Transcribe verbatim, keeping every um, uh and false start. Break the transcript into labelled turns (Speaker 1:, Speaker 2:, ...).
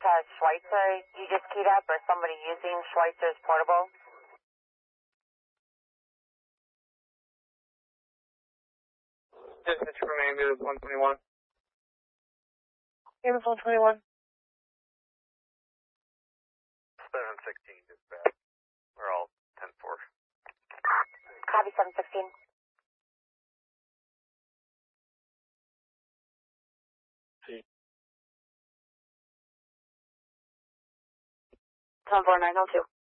Speaker 1: has Schweitzer you just keyed up, or somebody using Schweitzer's portable?
Speaker 2: Dispatch from ambulance one twenty-one.
Speaker 3: Ambulance one twenty-one.
Speaker 4: seven sixteen dispatch. We're all ten four.
Speaker 1: Copy seven sixteen.
Speaker 3: ten four nine oh two.